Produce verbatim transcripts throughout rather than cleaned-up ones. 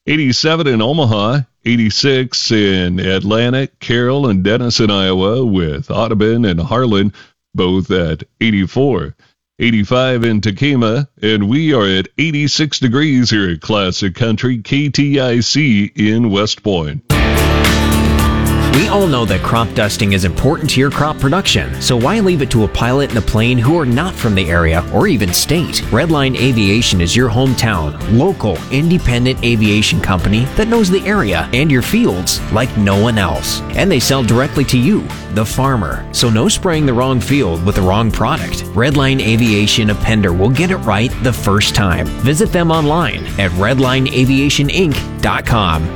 eighty-seven in Omaha, eighty-six in Atlantic, Carroll, and Denison, Iowa, with Audubon and Harlan both at eighty-four. eighty-five in Takema, and we are at eighty-six degrees here at Classic Country K T I C in West Point. We all know that crop dusting is important to your crop production, so why leave it to a pilot and a plane who are not from the area or even state? Redline Aviation is your hometown, local, independent aviation company that knows the area and your fields like no one else. And they sell directly to you, the farmer, so no spraying the wrong field with the wrong product. Redline Aviation of Pender will get it right the first time. Visit them online at redline aviation inc dot com.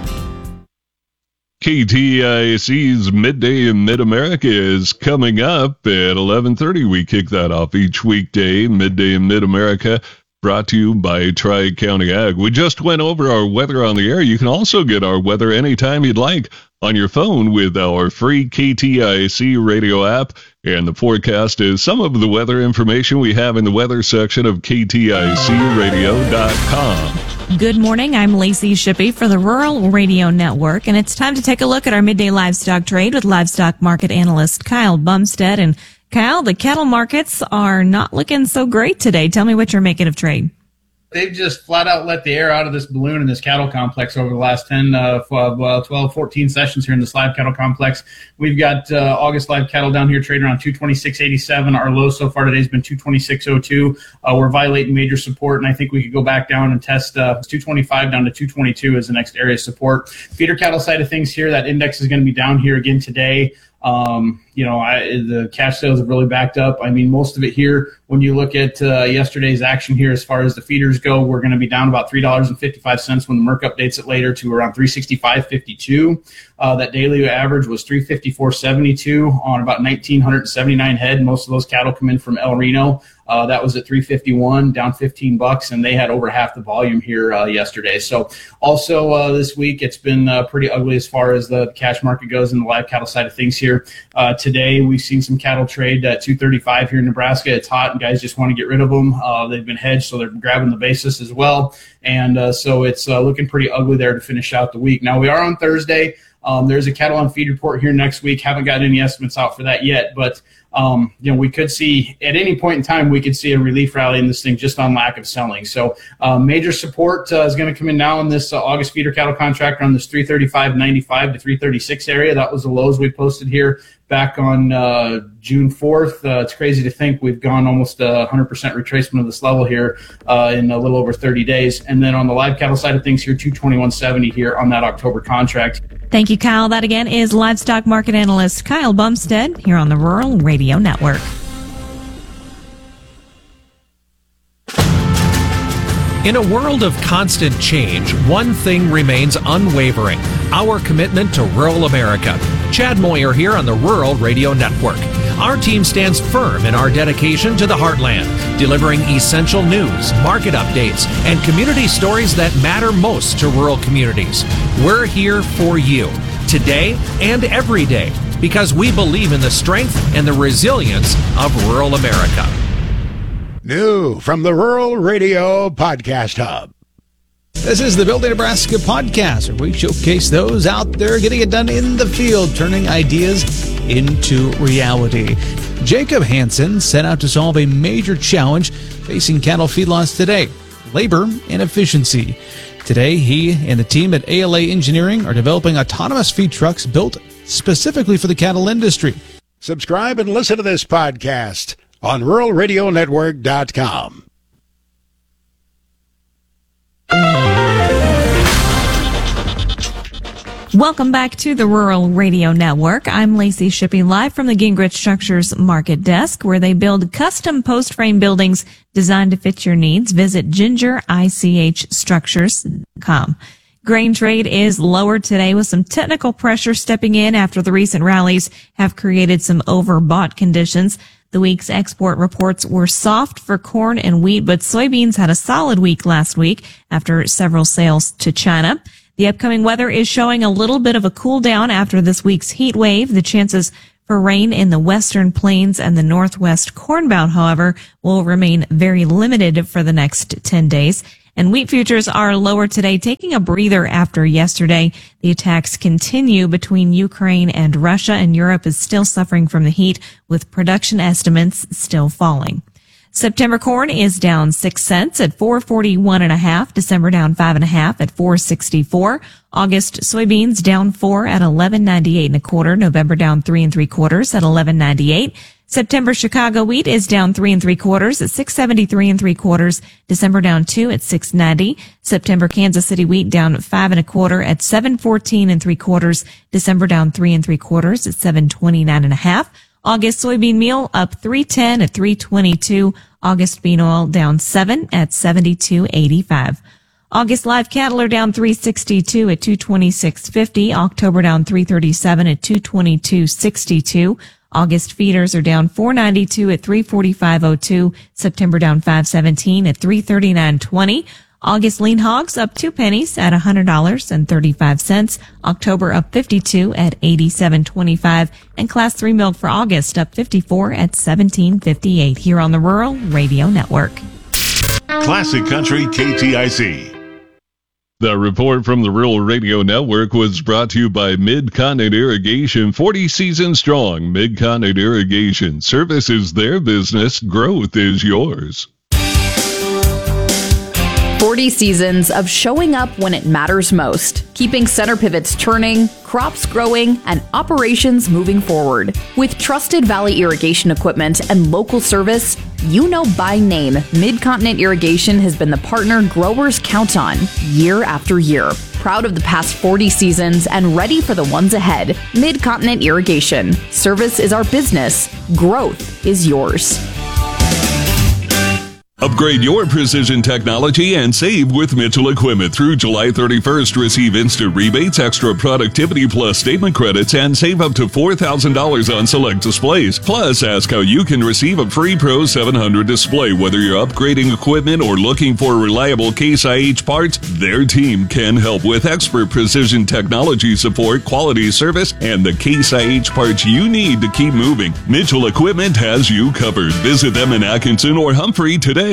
K T I C's Midday in Mid-America is coming up at eleven thirty. We kick that off each weekday. Midday in Mid-America, brought to you by Tri-County Ag. We just went over our weather on the air. You can also get our weather anytime you'd like on your phone with our free K T I C radio app. And the forecast is some of the weather information we have in the weather section of K T I C radio dot com. Good morning. I'm Lacey Shippey for the Rural Radio Network, and it's time to take a look at our midday livestock trade with livestock market analyst Kyle Bumstead. And Kyle, the cattle markets are not looking so great today. Tell me what you're making of trade. They've just flat out let the air out of this balloon in this cattle complex over the last ten, uh, twelve, fourteen sessions here in this live cattle complex. We've got uh, August live cattle down here trading around two twenty-six eighty-seven. Our low so far today has been two twenty-six oh two. Uh, we're violating major support, and I think we could go back down and test uh, two twenty-five down to two twenty-two as the next area of support. Feeder cattle side of things here, that index is going to be down here again today. Um, you know, I, the cash sales have really backed up. I mean, most of it here, when you look at uh, yesterday's action here, as far as the feeders go, we're going to be down about three dollars and fifty-five cents when the Merck updates it later to around three sixty-five fifty-two. Uh, that daily average was three fifty-four seventy-two on about one thousand nine hundred seventy-nine head. Most of those cattle come in from El Reno. Uh, that was at three fifty-one, down fifteen bucks, and they had over half the volume here uh, yesterday. So also uh, this week, it's been uh, pretty ugly as far as the cash market goes in the live cattle side of things here. Uh, today, we've seen some cattle trade at two thirty-five here in Nebraska. It's hot, and guys just want to get rid of them. Uh, they've been hedged, so they're grabbing the basis as well. And uh, so it's uh, looking pretty ugly there to finish out the week. Now, we are on Thursday. Um, there's a cattle on feed report here next week. Haven't got any estimates out for that yet, but um, you know, we could see at any point in time we could see a relief rally in this thing just on lack of selling. So uh, major support uh, is going to come in now in this uh, August feeder cattle contract around this three thirty-five ninety-five to three thirty-six area. That was the lows we posted here back on uh, June fourth. Uh, it's crazy to think we've gone almost a one hundred percent retracement of this level here uh, in a little over thirty days. And then on the live cattle side of things here, two twenty-one seventy here on that October contract. Thank you, Kyle. That again is livestock market analyst Kyle Bumstead here on the Rural Radio Network. In a world of constant change, one thing remains unwavering: our commitment to rural America. Chad Moyer here on the Rural Radio Network. Our team stands firm in our dedication to the heartland, delivering essential news, market updates, and community stories that matter most to rural communities. We're here for you, today and every day, because we believe in the strength and the resilience of rural America. New from the Rural Radio Podcast Hub. This is the Building Nebraska podcast, where we showcase those out there getting it done in the field, turning ideas into reality. Jacob Hansen set out to solve a major challenge facing cattle feedlots today: labor and efficiency. Today, he and the team at A L A Engineering are developing autonomous feed trucks built specifically for the cattle industry. Subscribe and listen to this podcast on rural radio network dot com. Welcome back to the Rural Radio Network. I'm Lacey Shippey, live from the Gingrich Structures Market Desk, where they build custom post-frame buildings designed to fit your needs. Visit ginger I C H structures dot com. Grain trade is lower today with some technical pressure stepping in after the recent rallies have created some overbought conditions. The week's export reports were soft for corn and wheat, but soybeans had a solid week last week after several sales to China. The upcoming weather is showing a little bit of a cool down after this week's heat wave. The chances for rain in the western plains and the northwest corn belt, however, will remain very limited for the next ten days. And wheat futures are lower today, taking a breather after yesterday. The attacks continue between Ukraine and Russia, and Europe is still suffering from the heat, with production estimates still falling. September corn is down six cents at four forty-one and a half. December down five and a half at four sixty-four. August soybeans down four at eleven ninety-eight and a quarter. November down three and three quarters at eleven ninety-eight. September Chicago wheat is down three and three quarters at six seventy-three and three quarters. December down two at six ninety. September Kansas City wheat down five and a quarter at seven fourteen and three quarters. December down three and three quarters at seven twenty-nine and a half. August soybean meal up three ten at three twenty-two. August bean oil down seven at seventy-two eighty-five. August live cattle are down three sixty-two at two twenty-six fifty. October down three thirty-seven at two twenty-two sixty-two. August feeders are down four ninety-two at three forty-five oh two. September down five seventeen at three thirty-nine twenty. August lean hogs up two pennies at one hundred dollars and thirty-five cents. October up fifty-two at eighty-seven twenty-five. And class three milk for August up fifty-four at seventeen fifty-eight here on the Rural Radio Network. Classic Country K T I C. The report from the Rural Radio Network was brought to you by Mid-Continent Irrigation, forty seasons strong. Mid-Continent Irrigation. Service is their business. Growth is yours. forty seasons of showing up when it matters most, keeping center pivots turning, crops growing, and operations moving forward. With trusted Valley irrigation equipment and local service, you know by name, Mid-Continent Irrigation has been the partner growers count on year after year. Proud of the past forty seasons and ready for the ones ahead. Mid-Continent Irrigation. Service is our business. Growth is yours. Upgrade your precision technology and save with Mitchell Equipment. Through July thirty-first, receive instant rebates, extra productivity plus statement credits, and save up to four thousand dollars on select displays. Plus, ask how you can receive a free Pro seven hundred display. Whether you're upgrading equipment or looking for reliable Case I H parts, their team can help with expert precision technology support, quality service, and the Case I H parts you need to keep moving. Mitchell Equipment has you covered. Visit them in Atkinson or Humphrey today.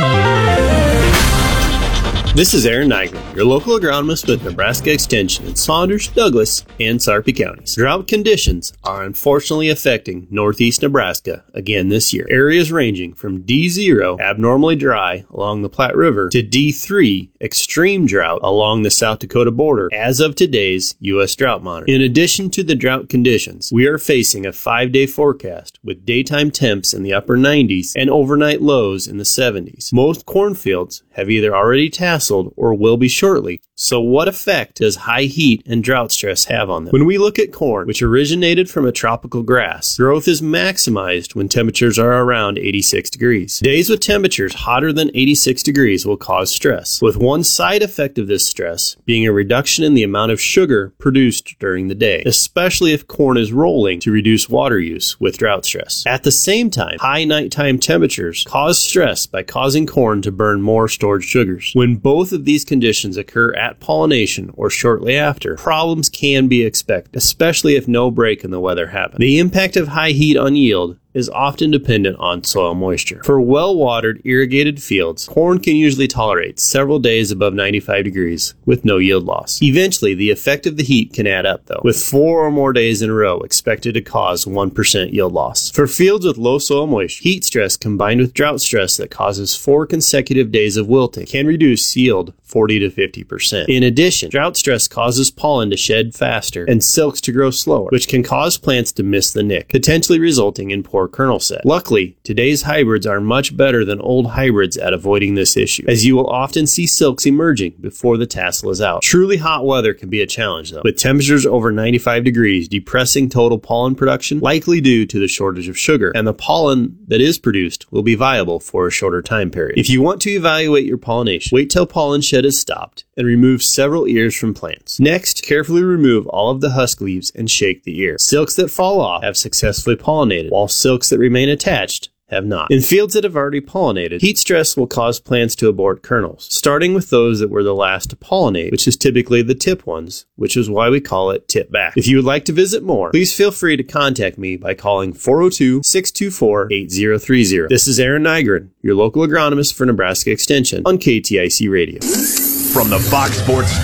This is Aaron Nigel, your local agronomist with Nebraska Extension in Saunders, Douglas, and Sarpy counties. Drought conditions are unfortunately affecting northeast Nebraska again this year. Areas ranging from D zero, abnormally dry along the Platte River, to D three, extreme drought along the South Dakota border as of today's U S Drought Monitor. In addition to the drought conditions, we are facing a five-day forecast with daytime temps in the upper nineties and overnight lows in the seventies. Most cornfields have either already tasseled or will be shortly. So what effect does high heat and drought stress have on them? When we look at corn, which originated from a tropical grass, growth is maximized when temperatures are around eighty-six degrees. Days with temperatures hotter than eighty-six degrees will cause stress, with one side effect of this stress being a reduction in the amount of sugar produced during the day, especially if corn is rolling to reduce water use with drought stress. At the same time, high nighttime temperatures cause stress by causing corn to burn more stored sugars. When both of these conditions occur at pollination or shortly after, problems can be expected, especially if no break in the weather happens. The impact of high heat on yield is often dependent on soil moisture. For well-watered, irrigated fields, corn can usually tolerate several days above ninety-five degrees with no yield loss. Eventually, the effect of the heat can add up, though, with four or more days in a row expected to cause one percent yield loss. For fields with low soil moisture, heat stress combined with drought stress that causes four consecutive days of wilting can reduce yield forty to fifty percent. In addition, drought stress causes pollen to shed faster and silks to grow slower, which can cause plants to miss the nick, potentially resulting in poor kernel set. Luckily, today's hybrids are much better than old hybrids at avoiding this issue, as you will often see silks emerging before the tassel is out. Truly hot weather can be a challenge, though, with temperatures over ninety-five degrees depressing total pollen production, likely due to the shortage of sugar, and the pollen that is produced will be viable for a shorter time period. If you want to evaluate your pollination, wait till pollen shed is stopped and remove several ears from plants. Next, carefully remove all of the husk leaves and shake the ear. Silks that fall off have successfully pollinated, while silks that remain attached have not. In fields that have already pollinated, heat stress will cause plants to abort kernels, starting with those that were the last to pollinate, which is typically the tip ones, which is why we call it tip back. If you would like to visit more, please feel free to contact me by calling four oh two, six two four, eight oh three oh. This is Aaron Nygren, your local agronomist for Nebraska Extension on K T I C Radio. From the Fox Sports